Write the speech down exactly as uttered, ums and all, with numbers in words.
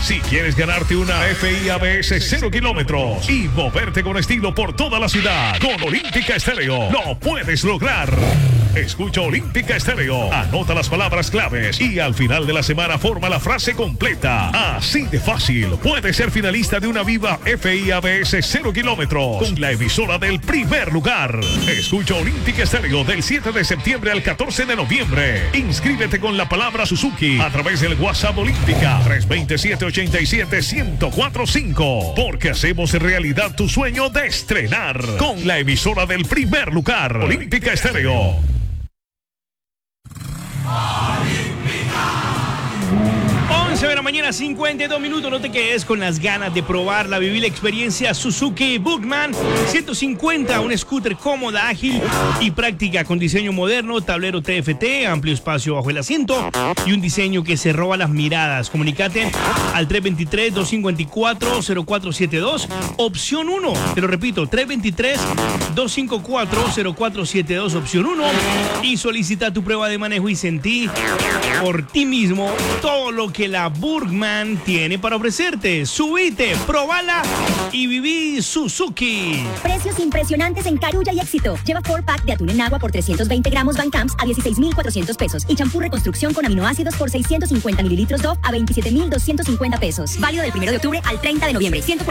Si quieres ganarte una F I A B S cero kilómetros y moverte con estilo por toda la ciudad, con Olímpica Estéreo lo puedes lograr. Escucha Olímpica Estéreo, anota las palabras claves y al final de la semana forma la frase completa. Así de fácil, puedes ser finalista de una Viva F I A B S cero kilómetros con la emisora del primer lugar. Escucha Olímpica Estéreo del siete de septiembre al catorce de noviembre. Inscríbete con la palabra Suzuki a través del WhatsApp Olímpica tres dos siete, ocho siete, uno cero cuatro cinco, porque hacemos realidad tu sueño de estrenar con la emisora del primer lugar. Olímpica Estéreo. once de la mañana, cincuenta y dos minutos. No te quedes con las ganas de probarla, vivir la experiencia Suzuki Bookman ciento cincuenta, un scooter cómoda, ágil y práctica con diseño moderno, tablero T F T, amplio espacio bajo el asiento y un diseño que se roba las miradas. Comunícate al tres dos tres, dos cinco cuatro, cero cuatro siete dos, opción uno. Te lo repito, tres dos tres, dos cinco cuatro, cero cuatro siete dos, opción uno, y solicita tu prueba de manejo y sentí por ti mismo todo lo que la Burgman tiene para ofrecerte. Subite, probala y viví Suzuki. Precios impresionantes en Carulla y Éxito. Lleva cuatro pack de atún en agua por trescientos veinte gramos Van Camps a dieciséis mil cuatrocientos pesos y champú reconstrucción con aminoácidos por seiscientos cincuenta mililitros Dove a veintisiete mil doscientos cincuenta pesos. Válido del primero de octubre al treinta de noviembre.